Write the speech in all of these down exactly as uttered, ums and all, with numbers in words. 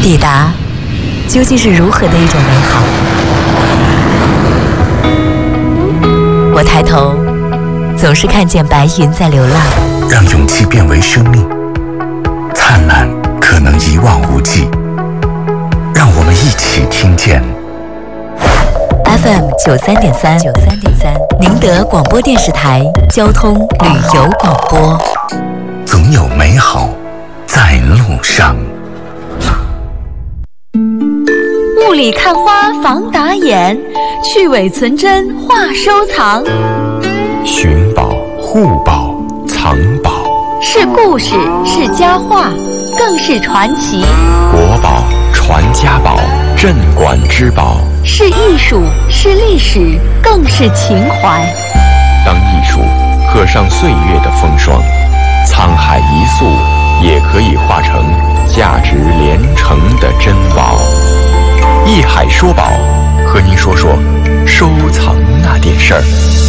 抵达究竟是如何的一种美好？我抬头，总是看见白云在流浪。 让勇气变为生命，灿烂可能一望无际。让我们一起听见 F M 九三点三，九三点三，宁德广播电视台交通旅游广播。 总有美好在路上。 雾里看花防打眼，去伪存真话收藏。 寻宝、护宝、藏宝， 是故事，是佳话，更是传奇。 国宝、传家宝、镇馆之宝， 是艺术，是历史，更是情怀。 当艺术刻上岁月的风霜，沧海一粟也可以化成价值连城的珍宝。艺海说宝，和您说说收藏那点事儿。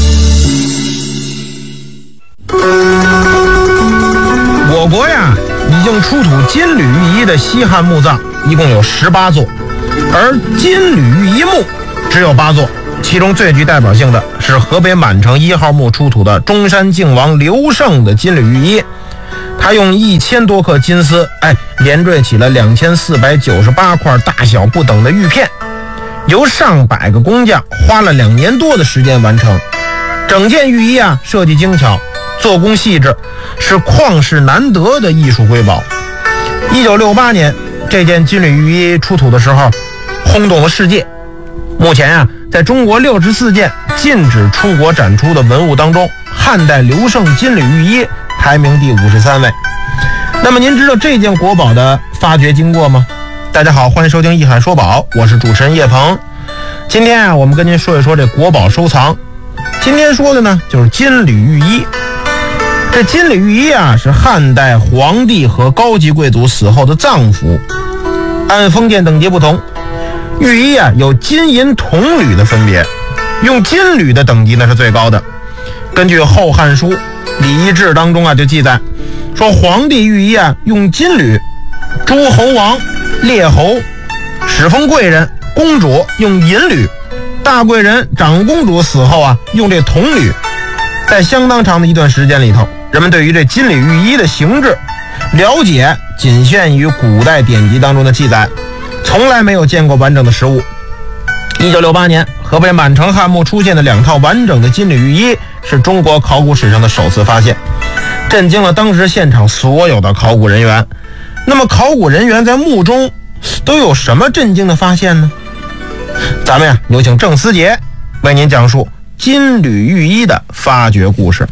我国呀，已经出土金缕玉衣的西汉墓葬一共有十八座，而金缕玉衣墓只有八座。其中最具代表性的是河北满城一号墓出土的中山靖王刘胜的金缕玉衣，他用一千多克金丝，哎，连缀起了两千四百九十八块大小不等的玉片，由上百个工匠花了两年多的时间完成。整件玉衣啊，设计精巧，做工细致，是旷世难得的艺术瑰宝。一九六八年，这件金缕玉衣出土的时候，轰动了世界。目前啊，在中国六十四件禁止出国展出的文物当中，汉代刘胜金缕玉衣排名第五十三位。那么您知道这件国宝的发掘经过吗？大家好，欢迎收听《艺海说宝》，我是主持人叶鹏。今天啊，我们跟您说一说这国宝收藏。今天说的呢，就是金缕玉衣。这金缕玉衣啊，是汉代皇帝和高级贵族死后的葬服，按封建等级不同，玉衣啊有金银铜缕的分别，用金缕的等级呢是最高的。根据《后汉书·礼仪志》当中啊就记载说，皇帝玉衣啊用金缕，诸侯王、列侯、使封贵人、公主用银缕，大贵人、长公主死后啊用这铜缕。在相当长的一段时间里头，人们对于这金缕玉衣的形制了解仅限于古代典籍当中的记载，从来没有见过完整的实物。一九六八年，河北满城汉墓出现的两套完整的金缕玉衣，是中国考古史上的首次发现，震惊了当时现场所有的考古人员。那么考古人员在墓中都有什么震惊的发现呢？咱们呀，有请郑思杰为您讲述金缕玉衣的发掘故事。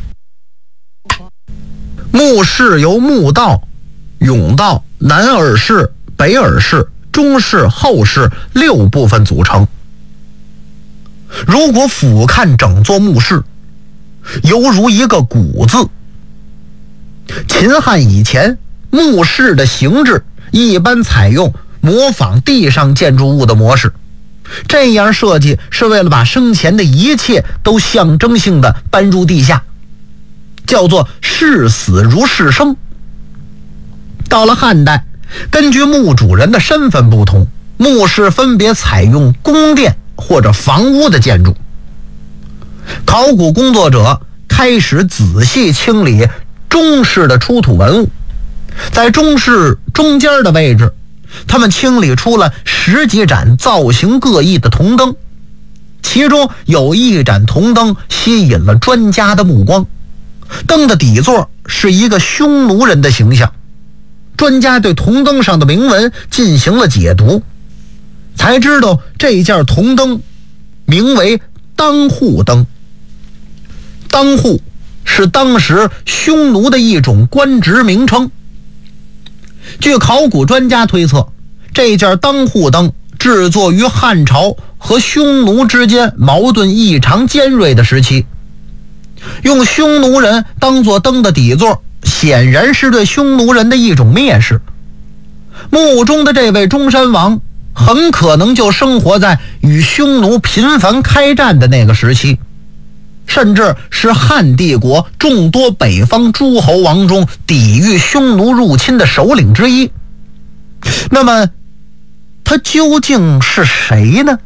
墓室由墓道、甬道、南耳室、北耳室、中室、后室六部分组成。如果俯瞰整座墓室，犹如一个古字。秦汉以前，墓室的形制一般采用模仿地上建筑物的模式，这样设计是为了把生前的一切都象征性的搬入地下，叫做视死如视生。到了汉代，根据墓主人的身份不同，墓室分别采用宫殿或者房屋的建筑。考古工作者开始仔细清理中室的出土文物，在中室中间的位置，他们清理出了十几盏造型各异的铜灯，其中有一盏铜灯吸引了专家的目光。灯的底座是一个匈奴人的形象，专家对铜灯上的铭文进行了解读，才知道这件铜灯名为当户灯。当户是当时匈奴的一种官职名称。据考古专家推测，这件当户灯制作于汉朝和匈奴之间矛盾异常尖锐的时期，用匈奴人当作灯的底座，显然是对匈奴人的一种蔑视。墓中的这位中山王很可能就生活在与匈奴频繁开战的那个时期，甚至是汉帝国众多北方诸侯王中抵御匈奴入侵的首领之一。那么他究竟是谁呢？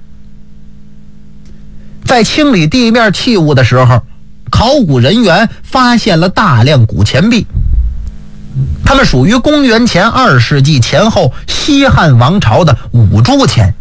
在清理地面器物的时候，考古人员发现了大量古钱币，它们属于公元前二世纪前后西汉王朝的五铢钱。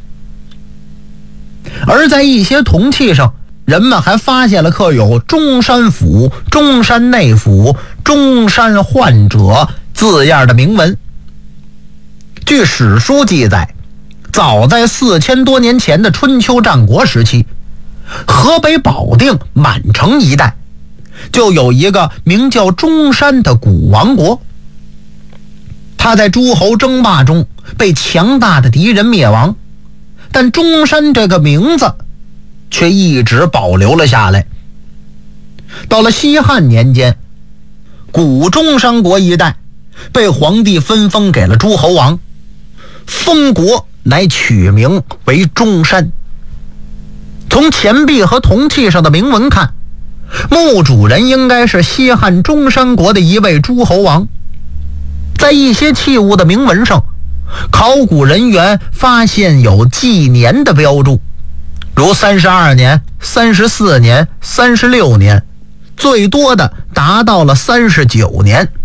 而在一些铜器上，人们还发现了刻有中山府、中山内府、中山患者字样的铭文。据史书记载，早在四千多年前的春秋战国时期，河北保定满城一带就有一个名叫中山的古王国，他在诸侯争霸中被强大的敌人灭亡，但中山这个名字却一直保留了下来。到了西汉年间，古中山国一带被皇帝分封给了诸侯王，封国乃取名为中山。从钱币和铜器上的铭文看，墓主人应该是西汉中山国的一位诸侯王。在一些器物的铭文上，考古人员发现有纪年的标注，如三十二年、三十四年、三十六年，最多的达到了三十九年。